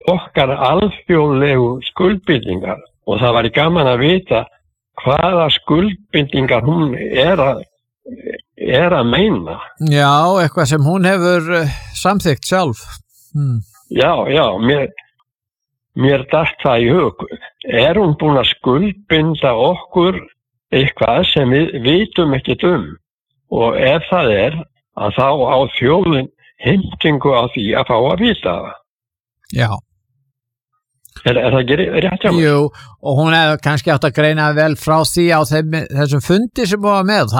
okkar alþjóðlegu skuldbindingar og það væri gaman að vita hvaða skuldbindingar hún er að meina. Já, eitthvað sem hún hefur samþykkt sjálf. Já, mér datt það í hug. Er hún búin að skuldbinda okkur eitthvað sem við vitum ekkert og ef það að þá á þjóðin heimtingu á því að fá að vita það. Já. Er það ekki rétt hjá mér? Jú, og hún hefði kannski átt að greina vel frá því á þessum fundi sem var með.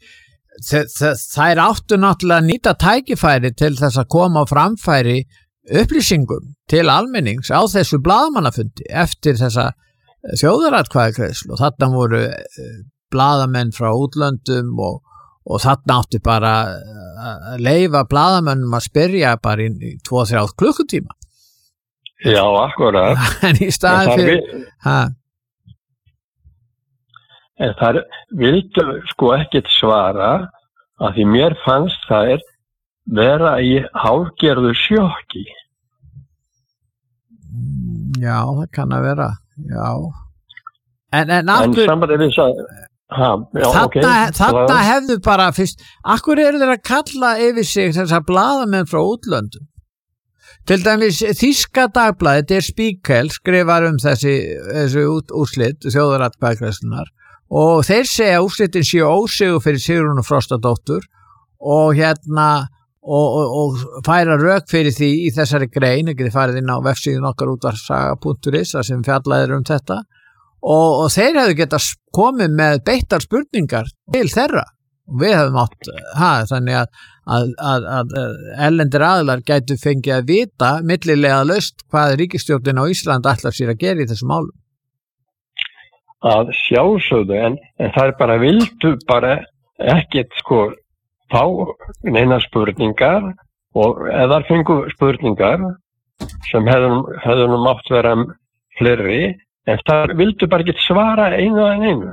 Það áttu náttúrulega að nýta tækifæri til þess að koma á framfæri upplýsingum til almennings á þessu blaðamannafundi eftir þessa þjóðaratkvæðagreiðslu og þarna voru blaðamenn frá útlöndum og þarna áttu bara að leyfa blaðamennum að spyrja bara í 2-3 klukkutíma. Já, akkurat. En í staðin fyrir... En þar vildu sko ekkert svara að því mér fannst það vera í hálfgerðu sjokki. Já, það kann að vera, já. En sambandið við þarna hefðu bara fyrst, akkur eru þeir að kalla yfir sig þessar blaðamenn frá útlöndum? Til dæmis þýska dagblaðið Der Spiegel skrifar þessi úrslit þjóðaratkvæðagreiðslunnar og þeir segja úrslitin séu ósigur fyrir Sigrúnu Frostadóttur og og færa rök fyrir því í þessari grein, ekki þið farið inn á vefsíðun okkar útvarpssaga.is þar sem fjallaðir þetta og þeir hefðu getað komið með beittar spurningar til þeirra og við hefðum átt þannig að erlendir aðilar gætu fengið að vita millilega laust hvað ríkisstjórnin á Íslandi ætlar sér að gera í þessum málum. Að sjálfsögðu en það bara vildu bara ekkert fá neina spurningar og eða fengu spurningar sem hefðu mátt vera fleiri en það vildu bara ekki svara einu en einu.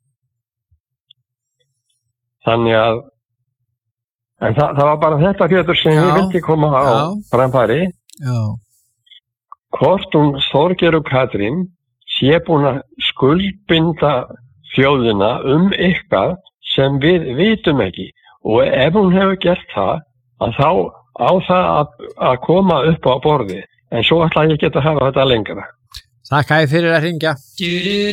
Þannig að en það var bara þetta fjötur sem ég vildi koma á framfæri. Já. Hvort Þorgerður Katrín sé búin að skuldbinda þjóðina eitthvað sem við vitum ekki og ef hún hefur gert það að þá á það að koma upp á borði en svo ætla ég geta að hafa þetta lengra. Takk fyrir að hringja.